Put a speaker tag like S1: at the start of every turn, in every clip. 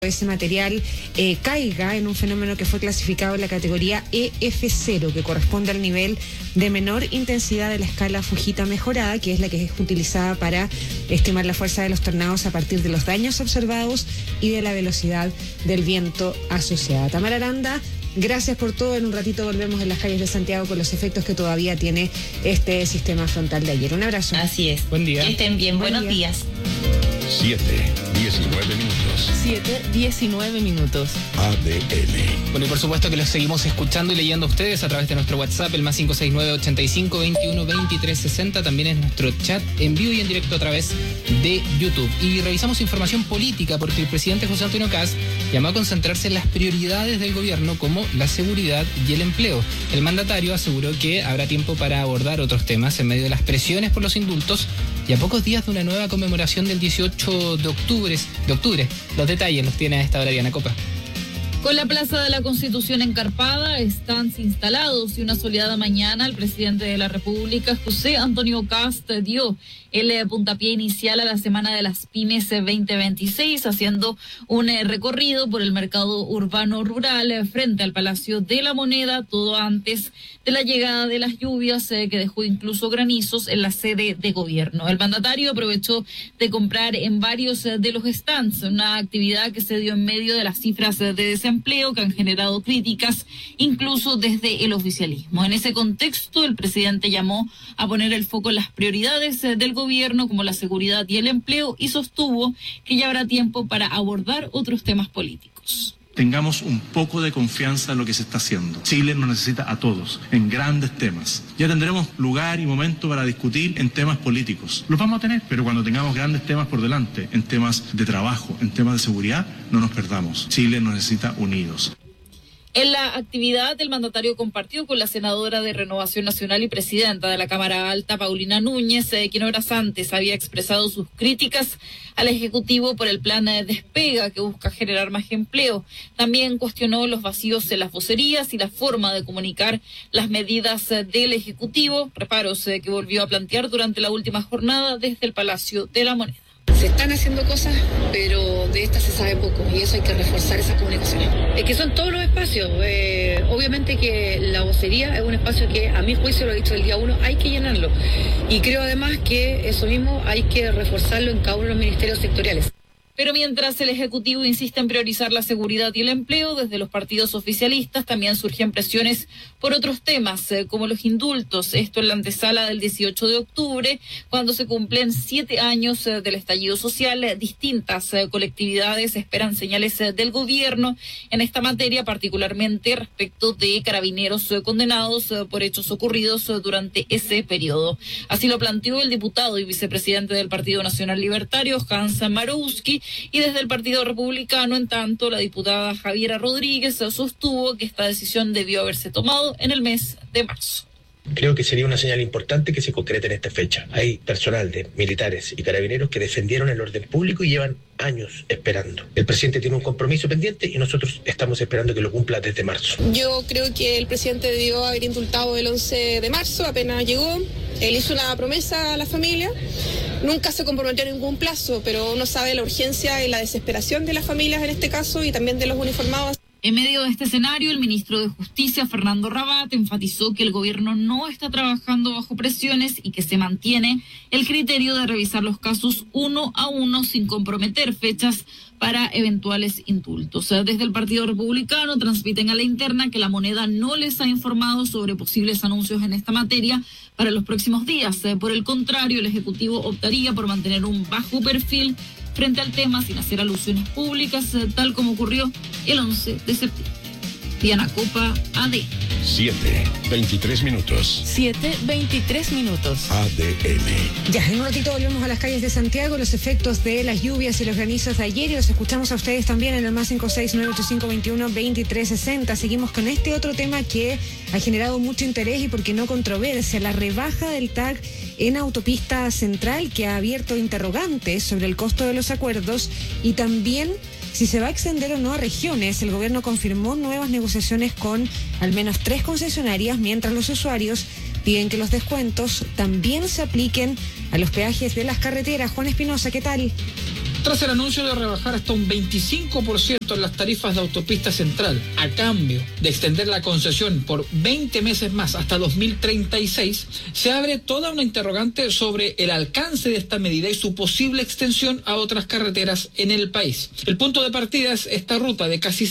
S1: ese material caiga en un fenómeno que fue clasificado en la categoría EF0, que corresponde al nivel de menor intensidad de la escala Fujita mejorada, que es la que es utilizada para estimar la fuerza de los tornados a partir de los daños observados y de la velocidad del viento asociada. Tamara Aranda, gracias por todo. En un ratito volvemos en las calles de Santiago con los efectos que todavía tiene este sistema frontal de ayer. Un abrazo.
S2: Así es.
S3: Buen día.
S2: Que estén bien. Buenos días.
S4: 7:19 minutos.
S5: 7:19 minutos.
S4: ADN.
S3: Bueno, y por supuesto que los seguimos escuchando y leyendo a ustedes a través de nuestro WhatsApp, el más 569-85-21-2360. También es nuestro chat en vivo y en directo a través de YouTube. Y revisamos información política porque el presidente José Antonio Kast llamó a concentrarse en las prioridades del gobierno como la seguridad y el empleo. El mandatario aseguró que habrá tiempo para abordar otros temas en medio de las presiones por los indultos y a pocos días de una nueva conmemoración del 18 de octubre. Los detalles los tiene a esta hora Diana Copa.
S6: Con la Plaza de la Constitución encarpada, stands instalados y una soleada mañana, el presidente de la República, José Antonio Kast, dio el puntapié inicial a la Semana de las Pymes 2026, haciendo un recorrido por el mercado urbano rural frente al Palacio de la Moneda, todo antes de la llegada de las lluvias que dejó incluso granizos en la sede de gobierno. El mandatario aprovechó de comprar en varios de los stands, una actividad que se dio en medio de las cifras de desempleo que han generado críticas incluso desde el oficialismo. En ese contexto, el presidente llamó a poner el foco en las prioridades del gobierno como la seguridad y el empleo y sostuvo que ya habrá tiempo para abordar otros temas políticos.
S7: Tengamos un poco de confianza en lo que se está haciendo. Chile nos necesita a todos, en grandes temas. Ya tendremos lugar y momento para discutir en temas políticos. Los vamos a tener, pero cuando tengamos grandes temas por delante, en temas de trabajo, en temas de seguridad, no nos perdamos. Chile nos necesita unidos.
S6: En la actividad, el mandatario compartió con la senadora de Renovación Nacional y presidenta de la Cámara Alta, Paulina Núñez, quien horas antes había expresado sus críticas al Ejecutivo por el plan de Despega que busca generar más empleo. También cuestionó los vacíos en las vocerías y la forma de comunicar las medidas del Ejecutivo, reparos que volvió a plantear durante la última jornada desde el Palacio de la Moneda.
S8: Se están haciendo cosas, pero de estas se sabe poco y eso hay que reforzar esas comunicaciones. Es que son todos los espacios. Obviamente que la vocería es un espacio que, a mi juicio, lo he dicho el día 1, hay que llenarlo. Y creo además que eso mismo hay que reforzarlo en cada uno de los ministerios sectoriales.
S6: Pero mientras el Ejecutivo insiste en priorizar la seguridad y el empleo, desde los partidos oficialistas también surgen presiones por otros temas, como los indultos. Esto en la antesala del 18 de octubre, cuando se cumplen 7 años del estallido social. Distintas colectividades esperan señales del gobierno en esta materia, particularmente respecto de carabineros condenados por hechos ocurridos durante ese periodo. Así lo planteó el diputado y vicepresidente del Partido Nacional Libertario, Hans Marowski. Y desde el Partido Republicano, en tanto, la diputada Javiera Rodríguez sostuvo que esta decisión debió haberse tomado en el mes de marzo.
S9: Creo que sería una señal importante que se concrete en esta fecha. Hay personal de militares y carabineros que defendieron el orden público y llevan años esperando. El presidente tiene un compromiso pendiente y nosotros estamos esperando que lo cumpla desde marzo.
S8: Yo creo que el presidente debió haber indultado el 11 de marzo, apenas llegó. Él hizo una promesa a la familia. Nunca se comprometió a ningún plazo, pero uno sabe la urgencia y la desesperación de las familias en este caso y también de los uniformados.
S6: En medio de este escenario, el ministro de Justicia, Fernando Rabat, enfatizó que el gobierno no está trabajando bajo presiones y que se mantiene el criterio de revisar los casos uno a uno sin comprometer fechas para eventuales indultos. Desde el Partido Republicano transmiten a la interna que la Moneda no les ha informado sobre posibles anuncios en esta materia para los próximos días. Por el contrario, el Ejecutivo optaría por mantener un bajo perfil frente al tema sin hacer alusiones públicas, tal como ocurrió el 11 de septiembre. Diana Copa, AD.
S4: 7:23 minutos.
S5: 7:23 minutos.
S4: ADN.
S1: Ya, en un ratito volvemos a las calles de Santiago, los efectos de las lluvias y los granizos de ayer, y los escuchamos a ustedes también en el más 569-8521-2360. Seguimos con este otro tema que ha generado mucho interés y, por qué no, controversia: la rebaja del TAG en Autopista Central, que ha abierto interrogantes sobre el costo de los acuerdos y también si se va a extender o no a regiones. El gobierno confirmó nuevas negociaciones con al menos 3 concesionarias, mientras los usuarios piden que los descuentos también se apliquen a los peajes de las carreteras. Juan Espinosa, ¿qué tal?
S2: tras el anuncio de rebajar hasta un 25% en las tarifas de autopista central, a cambio de extender la concesión por 20 meses más hasta 2036, se abre toda una interrogante sobre el alcance de esta medida y su posible extensión a otras carreteras en el país. El punto de partida es esta ruta de casi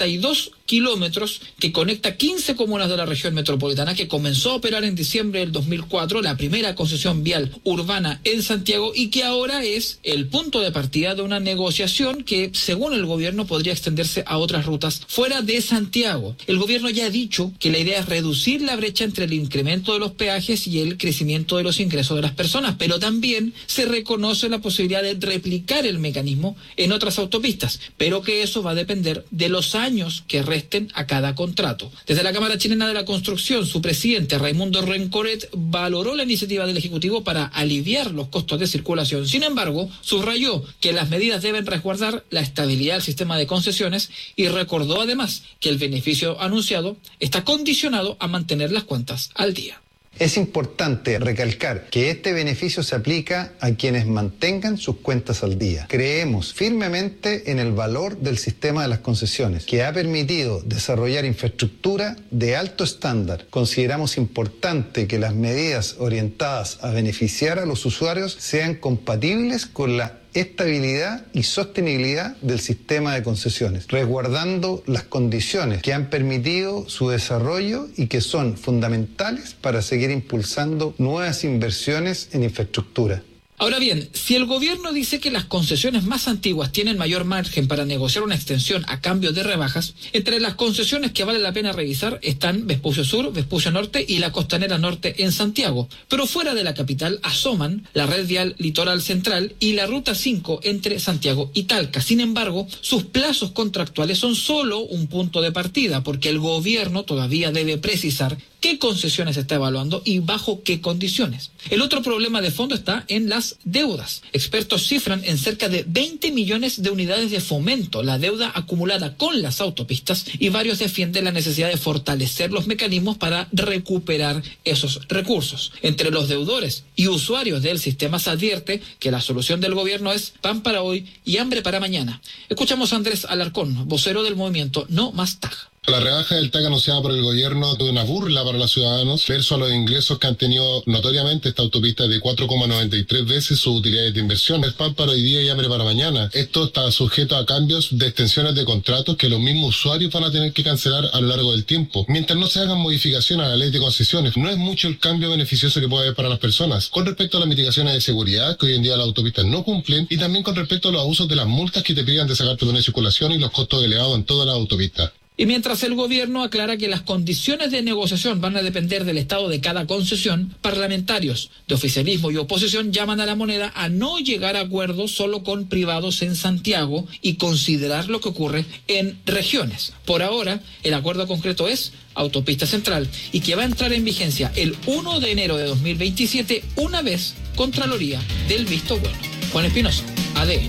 S2: 62 kilómetros que conecta 15 comunas de la región metropolitana, que comenzó a operar en diciembre del 2004, la primera concesión vial urbana en Santiago, y que ahora es el punto de partida de una negociación que, según el gobierno, podría extenderse a otras rutas fuera de Santiago. El gobierno ya ha dicho que la idea es reducir la brecha entre el incremento de los peajes y el crecimiento de los ingresos de las personas, pero también se reconoce la posibilidad de replicar el mecanismo en otras autopistas, pero que eso va a depender de los años que resten a cada contrato. Desde la Cámara Chilena de la Construcción, su presidente Raimundo Rencoret valoró la iniciativa del Ejecutivo para aliviar los costos de circulación. Sin embargo, subrayó que las medidas deben resguardar la estabilidad del sistema de concesiones y recordó además que el beneficio anunciado está condicionado a mantener las cuentas al día.
S10: Es importante recalcar que este beneficio se aplica a quienes mantengan sus cuentas al día. Creemos firmemente en el valor del sistema de las concesiones, que ha permitido desarrollar infraestructura de alto estándar. Consideramos importante que las medidas orientadas a beneficiar a los usuarios sean compatibles con la estabilidad y sostenibilidad del sistema de concesiones, resguardando las condiciones que han permitido su desarrollo y que son fundamentales para seguir impulsando nuevas inversiones en infraestructura.
S2: Ahora bien, si el gobierno dice que las concesiones más antiguas tienen mayor margen para negociar una extensión a cambio de rebajas, entre las concesiones que vale la pena revisar están Vespucio Sur, Vespucio Norte y la Costanera Norte en Santiago. Pero fuera de la capital asoman la red vial Litoral Central y la Ruta 5 entre Santiago y Talca. Sin embargo, sus plazos contractuales son solo un punto de partida, porque el gobierno todavía debe precisar qué concesiones está evaluando y bajo qué condiciones. El otro problema de fondo está en las deudas. Expertos cifran en cerca de 20 millones de unidades de fomento la deuda acumulada con las autopistas, y varios defienden la necesidad de fortalecer los mecanismos para recuperar esos recursos. Entre los deudores y usuarios del sistema se advierte que la solución del gobierno es pan para hoy y hambre para mañana. Escuchamos a Andrés Alarcón, vocero del movimiento No Más TAG.
S11: La rebaja del TAC anunciada por el gobierno es una burla para los ciudadanos versus a los ingresos que han tenido notoriamente esta autopista de 4,93 veces sus utilidades de inversión. Es pan para hoy día y hambre para mañana. Esto está sujeto a cambios de extensiones de contratos que los mismos usuarios van a tener que cancelar a lo largo del tiempo. Mientras no se hagan modificaciones a la ley de concesiones, no es mucho el cambio beneficioso que puede haber para las personas. Con respecto a las mitigaciones de seguridad que hoy en día las autopistas no cumplen, y también con respecto a los abusos de las multas que te piden de sacar tu de circulación y los costos elevados en todas las autopistas.
S2: Y mientras el gobierno aclara que las condiciones de negociación van a depender del estado de cada concesión, parlamentarios de oficialismo y oposición llaman a la moneda a no llegar a acuerdos solo con privados en Santiago y considerar lo que ocurre en regiones. Por ahora, el acuerdo concreto es Autopista Central, y que va a entrar en vigencia el 1 de enero de 2027, una vez Contraloría del visto bueno. Juan Espinosa, ADN.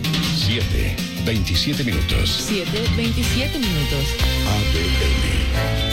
S4: 7:27 minutos.
S5: 7:27 minutos.
S4: ADN.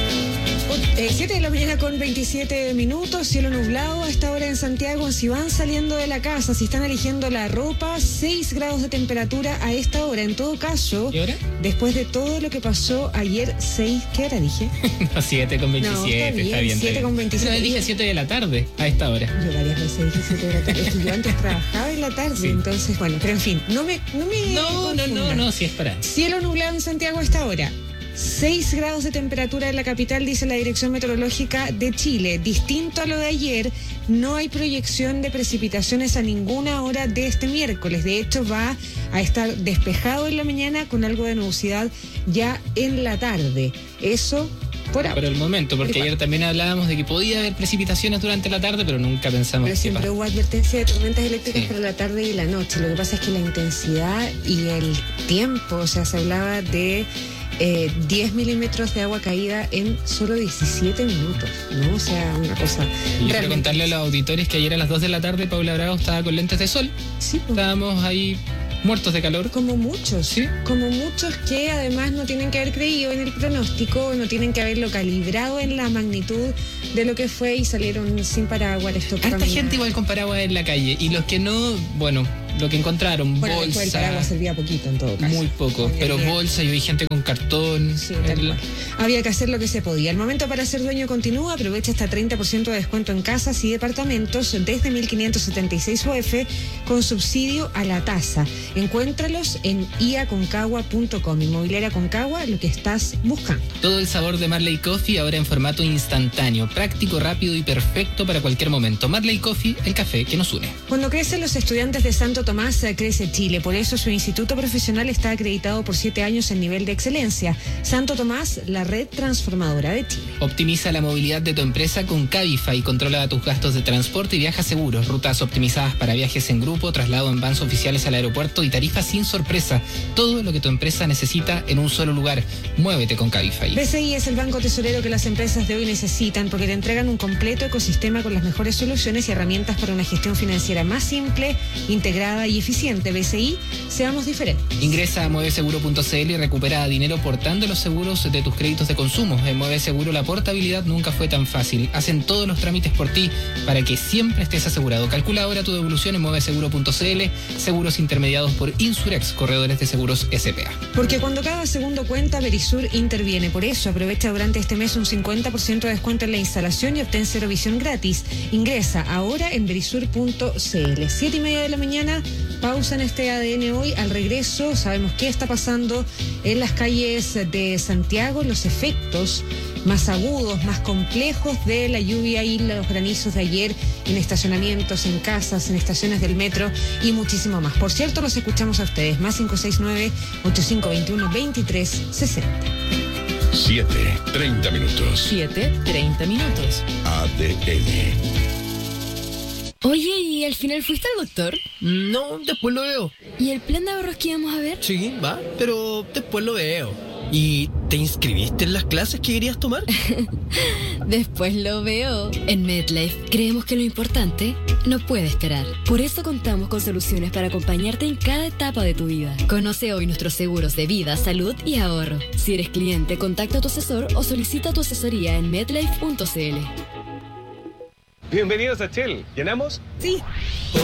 S1: 7 de la mañana con 27 minutos, cielo nublado a esta hora en Santiago. Si van saliendo de la casa, si están eligiendo la ropa, 6 grados de temperatura a esta hora. En todo caso,
S3: ¿Qué hora?
S1: Después de todo lo que pasó ayer, 6, ¿qué hora dije?
S3: No, 7:27,
S1: No,
S3: está bien.
S1: 7:27.
S3: Pero dije 7 de la tarde a esta hora.
S1: Yo varias veces dije 7 de la tarde. Es que yo antes trabajaba en la tarde,
S3: Sí.
S1: Entonces, bueno, pero en fin, no me
S3: No, si es para.
S1: Cielo nublado en Santiago a esta hora. 6 grados de temperatura en la capital, dice la Dirección Meteorológica de Chile. Distinto a lo de ayer, no hay proyección de precipitaciones a ninguna hora de este miércoles. De hecho, va a estar despejado en la mañana con algo de nubosidad ya en la tarde. Eso por ahora.
S3: Por el momento, porque ayer también hablábamos de que podía haber precipitaciones durante la tarde, pero nunca pensamos
S1: Pero
S3: que
S1: siempre hubo advertencia de tormentas eléctricas
S3: Sí.
S1: para la tarde y la noche. Lo que pasa es que la intensidad y el tiempo, o sea, se hablaba de 10 milímetros de agua caída en solo 17 minutos, ¿no? O sea, una cosa...
S3: Y yo quiero contarle a los auditores que ayer a las 2 de la tarde Paula Bravo estaba con lentes de sol.
S1: Sí, pues.
S3: Estábamos ahí muertos de calor.
S1: Como muchos,
S3: Sí.
S1: como muchos que además no tienen que haber creído en el pronóstico, no tienen que haberlo calibrado en la magnitud de lo que fue y salieron sin paraguas.
S3: Harta gente igual con paraguas en la calle, y los que no, bueno, lo que encontraron.
S1: Bueno, después el paraguas servía poquito en todo caso.
S3: Muy poco, pero bolsa, yo vi gente con cartón.
S1: Sí, había que hacer lo que se podía. El momento para ser dueño continúa. Aprovecha hasta 30% de descuento en casas y departamentos desde 1.576 UF con subsidio a la tasa. Encuéntralos en iaconcagua.com. Inmobiliaria Concagua, lo que estás buscando.
S3: Todo el sabor de Marley Coffee ahora en formato instantáneo, práctico, rápido y perfecto para cualquier momento. Marley Coffee, el café que nos une.
S1: Cuando crecen los estudiantes de Santo Tomás, crece Chile. Por eso su instituto profesional está acreditado por 7 años en nivel de excelencia. Santo Tomás, la red transformadora de Chile.
S3: Optimiza la movilidad de tu empresa con Cabify. Controla tus gastos de transporte y viaja seguro. Rutas optimizadas para viajes en grupo, traslado en vans oficiales al aeropuerto y tarifas sin sorpresa. Todo lo que tu empresa necesita en un solo lugar. Muévete con Cabify.
S1: BCI es el banco tesorero que las empresas de hoy necesitan porque te entregan un completo ecosistema con las mejores soluciones y herramientas para una gestión financiera más simple, integrada y eficiente. BCI, seamos diferentes.
S3: Ingresa a mueveseguro.cl y recupera dinero portando los seguros de tus créditos de consumo. En Mueveseguro la portabilidad nunca fue tan fácil. Hacen todos los trámites por ti para que siempre estés asegurado. Calcula ahora tu devolución en mueveseguro.cl. Seguros intermediados por Insurex, corredores de seguros SPA.
S1: Porque cuando cada segundo cuenta, Verisur interviene. Por eso aprovecha durante este mes un 50% de descuento en la instalación y obtén cero visión gratis. Ingresa ahora en verisur.cl. 7:30 de la mañana, pausa en este ADN hoy. Al regreso sabemos qué está pasando en las calles de Santiago, los efectos más agudos, más complejos de la lluvia y los granizos de ayer en estacionamientos, en casas, en estaciones del metro y muchísimo más. Por cierto, los escuchamos a ustedes. Más 569-8521-2360.
S4: 7:30 minutos.
S5: 7:30 minutos.
S4: ADN.
S12: Oye, ¿y al final fuiste al doctor?
S13: No, después lo veo.
S12: ¿Y el plan de ahorros que íbamos a ver?
S13: Sí, va, pero después lo veo. ¿Y te inscribiste en las clases que querías tomar?
S12: Después lo veo. En MedLife creemos que lo importante no puede esperar. Por eso contamos con soluciones para acompañarte en cada etapa de tu vida. Conoce hoy nuestros seguros de vida, salud y ahorro. Si eres cliente, contacta a tu asesor o solicita tu asesoría en medlife.cl.
S14: Bienvenidos a Shell. ¿Llenamos?
S1: Sí.